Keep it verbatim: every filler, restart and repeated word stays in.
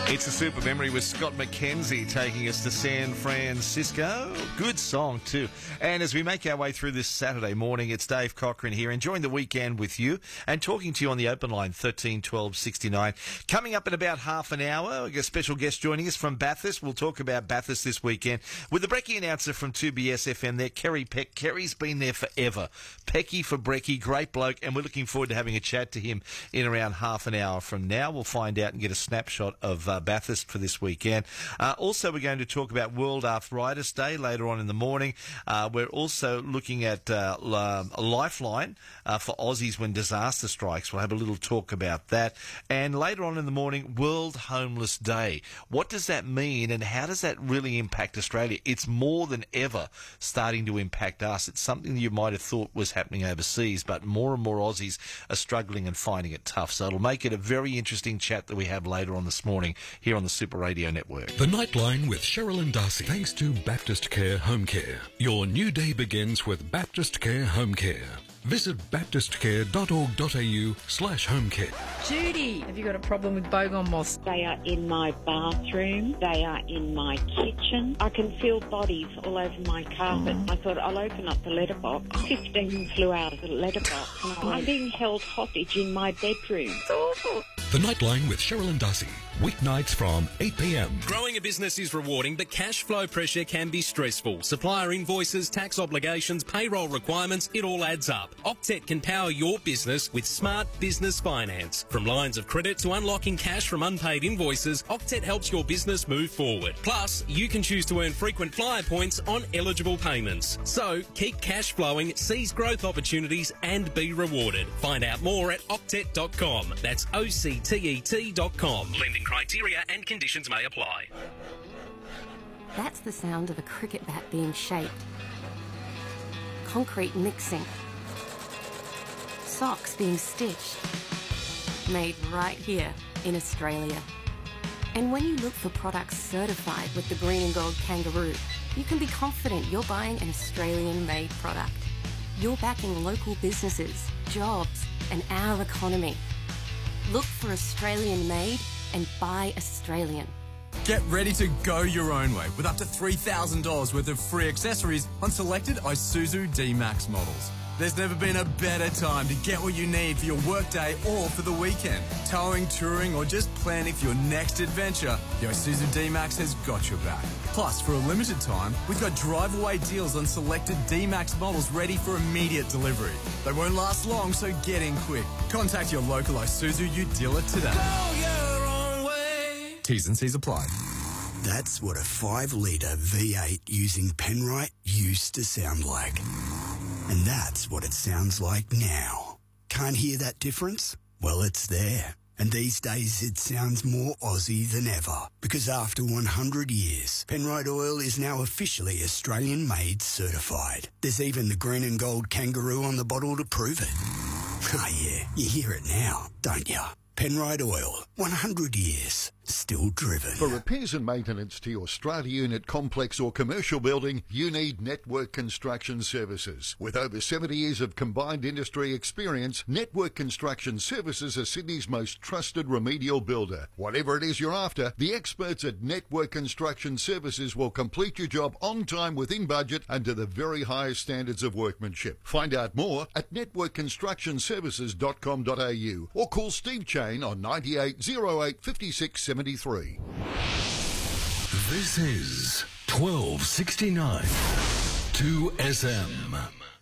It's a super memory with Scott McKenzie taking us to San Francisco. Good song too. And as we make our way through this Saturday morning, it's Dave Cochran here, enjoying the weekend with you and talking to you on the open line, thirteen twelve sixty-nine. Coming up in about half an hour, we've got a special guest joining us from Bathurst. We'll talk about Bathurst this weekend with the Brecky announcer from two B S F M there, Kerry Peck. Kerry's been there forever. Pecky for Brecky, great bloke, and we're looking forward to having a chat to him in around half an hour from now. We'll find out and get a snapshot of uh, Bathurst for this weekend. Uh, also, we're going to talk about World Arthritis Day later on in the morning. Uh, we're also looking at uh, a lifeline uh, for Aussies when disaster strikes. We'll have a little talk about that. And later on in the morning, World Homeless Day. What does that mean, and how does that really impact Australia? It's more than ever starting to impact us. It's something that you might have thought was happening overseas, but more and more Aussies are struggling and finding it tough. So it'll make it a very interesting chat that we have later on this morning here on the Super Radio Network. The Nightline with Cheryl and Darcy. Thanks to Baptist Care Home Care. Your new day begins with Baptist Care Home Care. Visit baptistcare.org.au slash home care. Judy, have you got a problem with bogon moss? They are in my bathroom. They are in my kitchen. I can feel bodies all over my carpet. I thought I'll open up the letterbox. Fifteen flew out of the letterbox. And I'm being held hostage in my bedroom. It's awful. The Nightline with Cheryl and Darcy. Weeknights from eight p.m. Growing a business is rewarding, but cash flow pressure can be stressful. Supplier invoices, tax obligations, payroll requirements, it all adds up. Octet can power your business with smart business finance. From lines of credit to unlocking cash from unpaid invoices, Octet helps your business move forward. Plus, you can choose to earn frequent flyer points on eligible payments. So, keep cash flowing, seize growth opportunities and be rewarded. Find out more at octet dot com. That's O C T E T dot com. Lending criteria and conditions may apply. That's the sound of a cricket bat being shaped. Concrete mixing. Socks being stitched. Made right here in Australia. And when you look for products certified with the Green and Gold Kangaroo, you can be confident you're buying an Australian-made product. You're backing local businesses, jobs, and our economy. Look for Australian-made and buy Australian. Get ready to go your own way with up to three thousand dollars worth of free accessories on selected Isuzu D-Max models. There's never been a better time to get what you need for your workday or for the weekend. Towing, touring, or just planning for your next adventure, the Isuzu D-Max has got your back. Plus, for a limited time, we've got drive-away deals on selected D-Max models ready for immediate delivery. They won't last long, so get in quick. Contact your local Isuzu U dealer today. Go your own way. T's and C's apply. That's what a five litre V eight using Penrite used to sound like. And that's what it sounds like now. Can't hear that difference? Well, it's there. And these days it sounds more Aussie than ever. Because after one hundred years, Penrite Oil is now officially Australian-made certified. There's even the Green and Gold Kangaroo on the bottle to prove it. Oh yeah, you hear it now, don't you? Penrite Oil, one hundred years, still driven. For repairs and maintenance to your strata unit, complex or commercial building, you need Network Construction Services. With over seventy years of combined industry experience, Network Construction Services are Sydney's most trusted remedial builder. Whatever it is you're after, the experts at Network Construction Services will complete your job on time, within budget, and to the very highest standards of workmanship. Find out more at network construction services dot com dot a u or call Steve Chain on ninety-eight oh eight fifty-six seventy-three. This is twelve sixty-nine two S M.